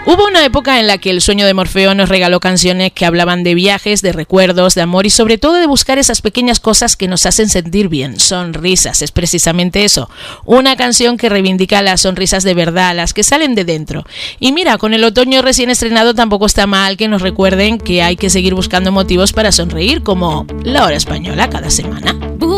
Hubo una época en la que el sueño de Morfeo nos regaló canciones que hablaban de viajes, de recuerdos, de amor y sobre todo de buscar esas pequeñas cosas que nos hacen sentir bien. Sonrisas, es precisamente eso. Una canción que reivindica las sonrisas de verdad, las que salen de dentro. Y mira, con el otoño recién estrenado tampoco está mal que nos recuerden que hay que seguir buscando motivos para sonreír, como La Hora Española cada semana.